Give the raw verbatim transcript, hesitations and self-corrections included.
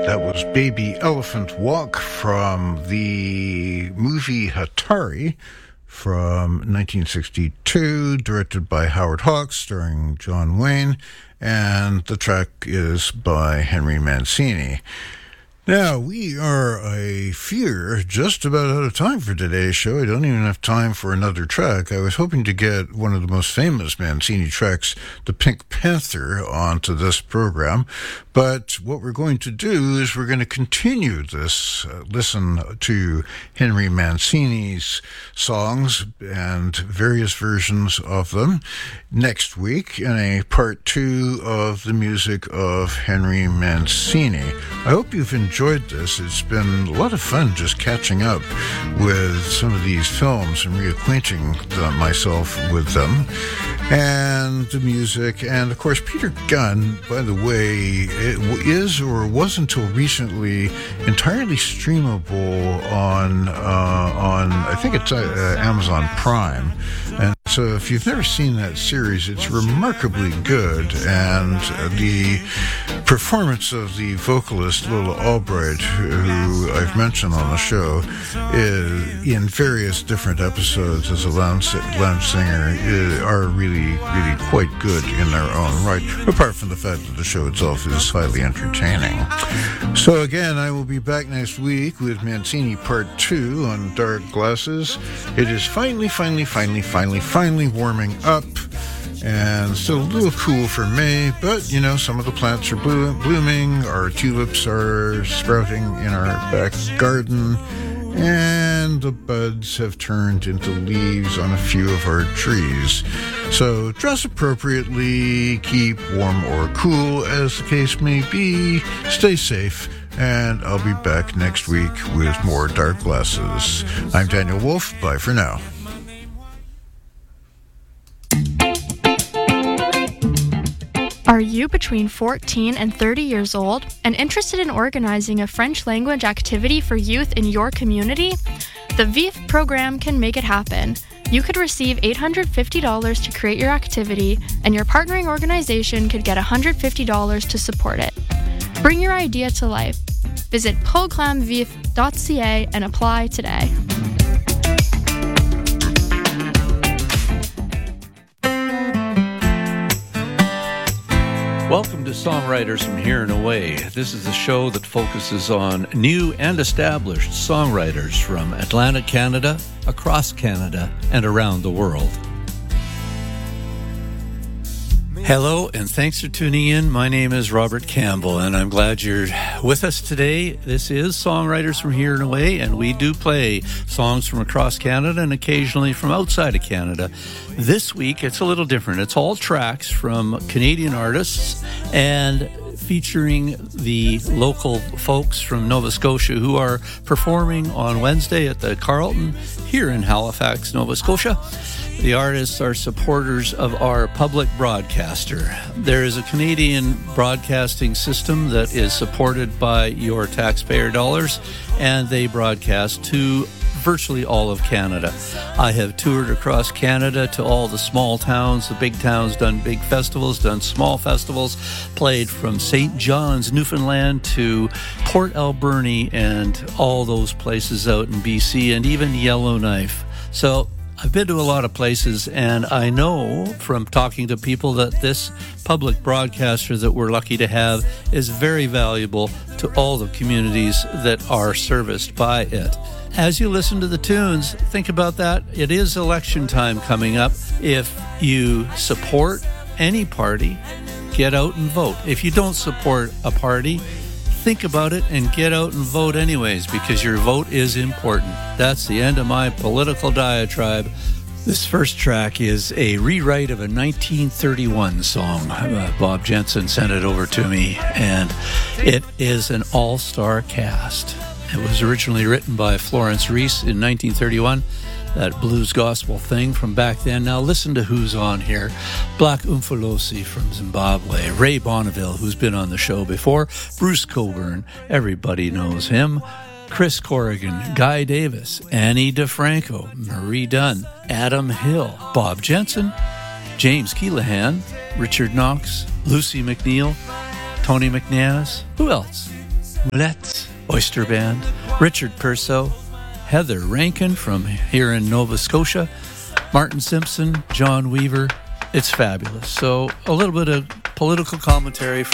That was Baby Elephant Walk from the movie Hatari from nineteen sixty-two, directed by Howard Hawks, starring John Wayne, and the track is by Henry Mancini. Now, we are, I fear, just about out of time for today's show. I don't even have time for another track. I was hoping to get one of the most famous Mancini tracks, The Pink Panther, onto this program. But what we're going to do is we're going to continue this, uh, listen to Henry Mancini's songs and various versions of them next week in a part two of the music of Henry Mancini. I hope you've enjoyed this. It's been a lot of fun just catching up with some of these films and reacquainting the, myself with them and the music. And of course, Peter Gunn, by the way, it is or was until recently entirely streamable on uh, on I think it's uh, Amazon Prime. And so if you've never seen that series, it's remarkably good. And the performance of the vocalist Lola Albright, who I've mentioned on the show, is in various different episodes as a lounge, lounge singer, is, are really, really quite good in their own right, apart from the fact that the show itself is highly entertaining. So again, I will be back next week with Mancini Part two on Dark Glasses. It is finally, finally, finally, finally, finally warming up, and still a little cool for May, but, you know, some of the plants are blo- blooming, our tulips are sprouting in our back garden, and the buds have turned into leaves on a few of our trees. So dress appropriately, keep warm or cool, as the case may be, stay safe, and I'll be back next week with more Dark Glasses. I'm Daniel Wolf. Bye for now. Are you between fourteen and thirty years old and interested in organizing a French language activity for youth in your community? The V I F program can make it happen. You could receive eight hundred fifty dollars to create your activity, and your partnering organization could get one hundred fifty dollars to support it. Bring your idea to life. Visit programme vif dot c a and apply today. Welcome to Songwriters from Here and Away. This is a show that focuses on new and established songwriters from Atlantic Canada, across Canada, and around the world. Hello, and thanks for tuning in. My name is Robert Campbell, and I'm glad you're with us today. This is Songwriters from Here and Away, and we do play songs from across Canada and occasionally from outside of Canada. This week, it's a little different. It's all tracks from Canadian artists and featuring the local folks from Nova Scotia who are performing on Wednesday at the Carlton here in Halifax, Nova Scotia. The artists are supporters of our public broadcaster. There is a Canadian broadcasting system that is supported by your taxpayer dollars, and they broadcast to virtually all of Canada. I have toured across Canada to all the small towns, the big towns, done big festivals, done small festivals, played from Saint John's, Newfoundland to Port Alberni and all those places out in B C, and even Yellowknife. So I've been to a lot of places, and I know from talking to people that this public broadcaster that we're lucky to have is very valuable to all the communities that are serviced by it. As you listen to the tunes, think about that. It is election time coming up. If you support any party, get out and vote. If you don't support a party, think about it and get out and vote anyways, because your vote is important. That's the end of my political diatribe. This first track is a rewrite of a nineteen thirty-one song. Uh, Bob Jensen sent it over to me, and it is an all-star cast. It was originally written by Florence Reese in nineteen thirty-one, that blues gospel thing from back then. Now listen to who's on here. Black Umfolosi from Zimbabwe, Ray Bonneville, who's been on the show before, Bruce Coburn, everybody knows him, Chris Corrigan, Guy Davis, Annie DeFranco, Marie Dunn, Adam Hill, Bob Jensen, James Keelahan, Richard Knox, Lucy McNeil, Tony McNanas, who else? Mulette Oyster Band, Richard Purcell, Heather Rankin from here in Nova Scotia, Martin Simpson, John Weaver. It's fabulous. So a little bit of political commentary from